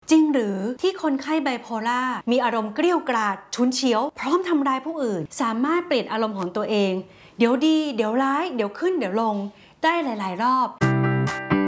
จริงหรือที่คนไข้ไบโพล่ามีอารมณ์เกรี้ยวกราดฉุนเฉียวพร้อมทำร้ายผู้อื่นสามารถเปลี่ยนอารมณ์ของตัวเองเดี๋ยวดีเดี๋ยวร้ายเดี๋ยวขึ้นเดี๋ยวลงได้หลายๆรอบ